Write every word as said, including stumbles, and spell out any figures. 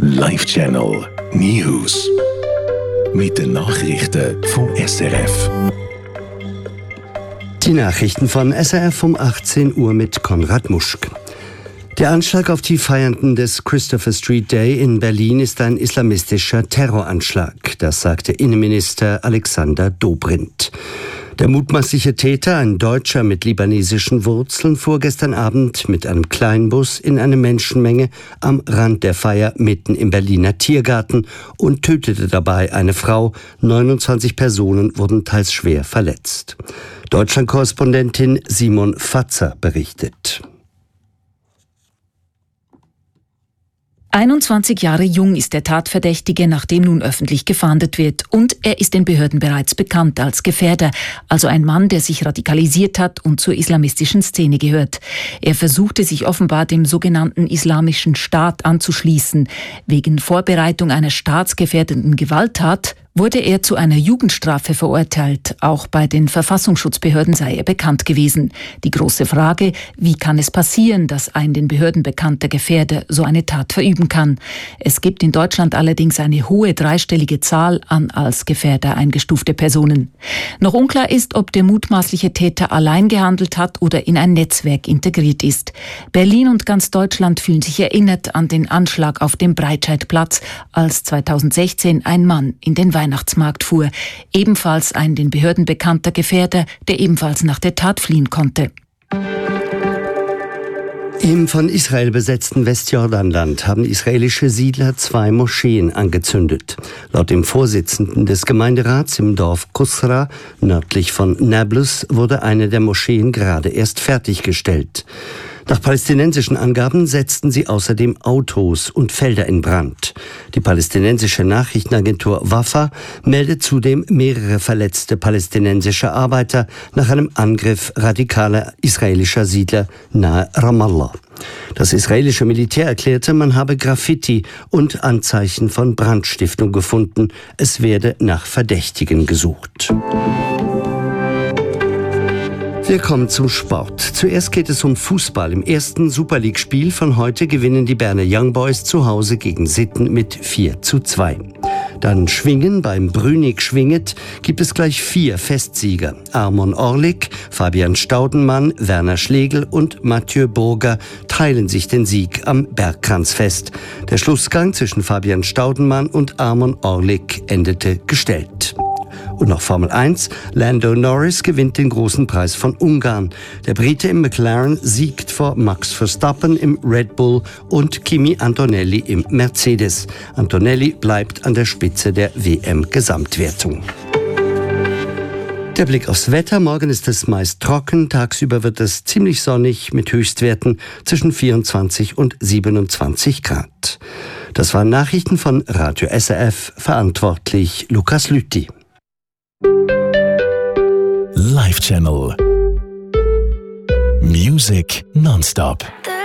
Live Channel News. Mit den Nachrichten vom S R F. Die Nachrichten von S R F um achtzehn Uhr mit Konrad Muschk. Der Anschlag auf die Feiernden des Christopher Street Day in Berlin ist ein islamistischer Terroranschlag. Das sagte Innenminister Alexander Dobrindt. Der mutmaßliche Täter, ein Deutscher mit libanesischen Wurzeln, fuhr gestern Abend mit einem Kleinbus in eine Menschenmenge am Rand der Feier mitten im Berliner Tiergarten und tötete dabei eine Frau. neunundzwanzig Personen wurden teils schwer verletzt. Deutschland-Korrespondentin Simon Fatzer berichtet. einundzwanzig Jahre jung ist der Tatverdächtige, nach dem nun öffentlich gefahndet wird. Und er ist den Behörden bereits bekannt als Gefährder, also ein Mann, der sich radikalisiert hat und zur islamistischen Szene gehört. Er versuchte sich offenbar dem sogenannten Islamischen Staat anzuschließen. Wegen Vorbereitung einer staatsgefährdenden Gewalttat wurde er zu einer Jugendstrafe verurteilt. Auch bei den Verfassungsschutzbehörden sei er bekannt gewesen. Die große Frage, wie kann es passieren, dass ein den Behörden bekannter Gefährder so eine Tat verüben kann? Es gibt in Deutschland allerdings eine hohe dreistellige Zahl an als Gefährder eingestufte Personen. Noch unklar ist, ob der mutmaßliche Täter allein gehandelt hat oder in ein Netzwerk integriert ist. Berlin und ganz Deutschland fühlen sich erinnert an den Anschlag auf dem Breitscheidplatz, als zweitausendsechzehn ein Mann in den Weihnachtsmarkt fuhr. Ebenfalls ein den Behörden bekannter Gefährder, der ebenfalls nach der Tat fliehen konnte. Im von Israel besetzten Westjordanland haben israelische Siedler zwei Moscheen angezündet. Laut dem Vorsitzenden des Gemeinderats im Dorf Kusra, nördlich von Nablus, wurde eine der Moscheen gerade erst fertiggestellt. Nach palästinensischen Angaben setzten sie außerdem Autos und Felder in Brand. Die palästinensische Nachrichtenagentur Wafa meldet zudem mehrere verletzte palästinensische Arbeiter nach einem Angriff radikaler israelischer Siedler nahe Ramallah. Das israelische Militär erklärte, man habe Graffiti und Anzeichen von Brandstiftung gefunden. Es werde nach Verdächtigen gesucht. Wir kommen zum Sport. Zuerst geht es um Fußball. Im ersten Super League-Spiel von heute gewinnen die Berner Young Boys zu Hause gegen Sitten mit vier zu zwei. Dann Schwingen. Beim Brünig Schwinget gibt es gleich vier Festsieger. Armon Orlik, Fabian Staudenmann, Werner Schlegel und Mathieu Burger teilen sich den Sieg am Bergkranzfest. Der Schlussgang zwischen Fabian Staudenmann und Armon Orlik endete gestellt. Und noch Formel eins. Lando Norris gewinnt den großen Preis von Ungarn. Der Brite im McLaren siegt vor Max Verstappen im Red Bull und Kimi Antonelli im Mercedes. Antonelli bleibt an der Spitze der W M-Gesamtwertung. Der Blick aufs Wetter. Morgen ist es meist trocken. Tagsüber wird es ziemlich sonnig mit Höchstwerten zwischen vierundzwanzig und siebenundzwanzig Grad. Das waren Nachrichten von Radio S R F. Verantwortlich Lukas Lüthi. Live Channel Music nonstop.